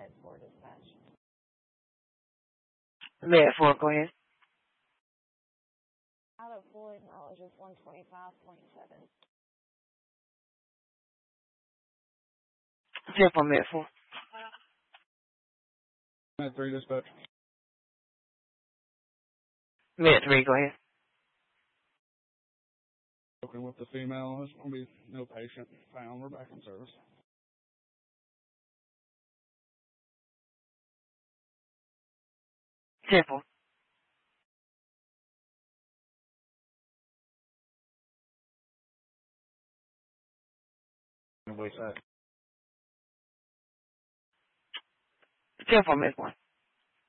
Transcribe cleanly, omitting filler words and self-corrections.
4 dispatch. Med 4, go ahead. Out of full knowledge is 125.7. 10 for Med 4. Med 3 dispatch. Med 3, go ahead. Spoken with the female. There's going to be no patient found. We're back in service. 10 for. What's that? 10 for Med 1.